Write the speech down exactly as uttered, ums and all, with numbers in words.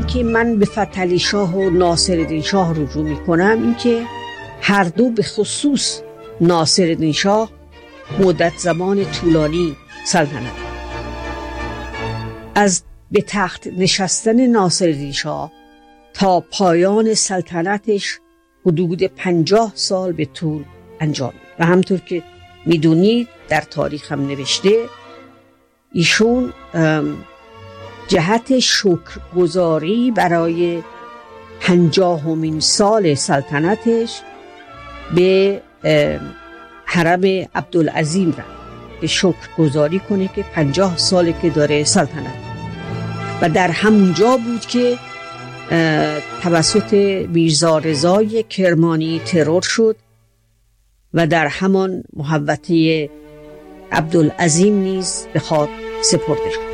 که من به فتحعلی شاه و ناصرالدین شاه رجوع می کنم این که هر دو به خصوص ناصرالدین شاه مدت زمان طولانی سلطنت از به تخت نشستن ناصرالدین شاه تا پایان سلطنتش حدود پنجاه سال به طول انجام و همطور که میدونید در تاریخ هم نوشته ایشون جهت شکرگزاری برای پنجاهمین سال سلطنتش به حرم عبدالعظیم رفت به شکرگزاری کنه که پنجاه ساله که داره سلطنت و در همونجا بود که توسط میرزا رضای کرمانی ترور شد و در همان محوطه عبدالعظیم نیز به خاک سپرده شد.